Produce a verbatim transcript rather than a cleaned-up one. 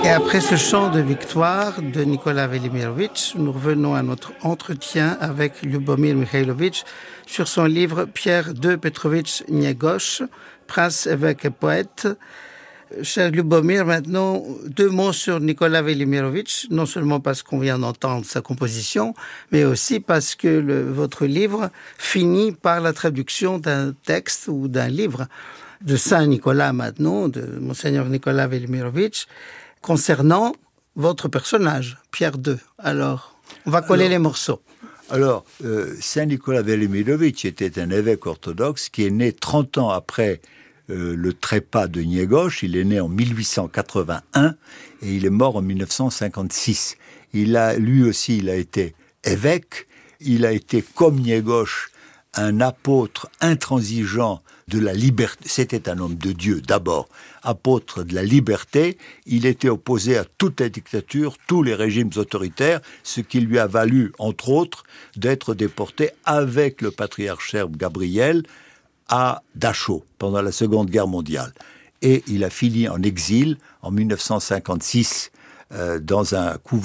Et après ce chant de victoire de Nicolas Velimirovitch, nous revenons à notre entretien avec Lyubomir Mikhailovitch sur son livre Pierre deux Petrovitch Gniegosz, prince, évêque et poète. Cher Lyubomir, maintenant, deux mots sur Nicolas Velimirovitch, non seulement parce qu'on vient d'entendre sa composition, mais aussi parce que le, votre livre finit par la traduction d'un texte ou d'un livre de Saint Nicolas maintenant, de Monseigneur Nicolas Velimirovitch, concernant votre personnage, Pierre deux. Alors, on va coller alors, les morceaux. Alors, euh, Saint Nicolas Velimirovitch était un évêque orthodoxe qui est né trente ans après euh, le trépas de Gniegosz. Il est né en mille huit cent quatre-vingt-un et il est mort en mille neuf cent cinquante-six. Il a, lui aussi, il a été évêque. Il a été, comme Gniegosz, un apôtre intransigeant de la liberté. C'était un homme de Dieu d'abord, apôtre de la liberté. Il était opposé à toute la dictature, tous les régimes autoritaires, ce qui lui a valu, entre autres, d'être déporté avec le patriarche serbe Gabriel à Dachau pendant la Seconde Guerre mondiale. Et il a fini en exil en mille neuf cent cinquante-six euh, dans un couvent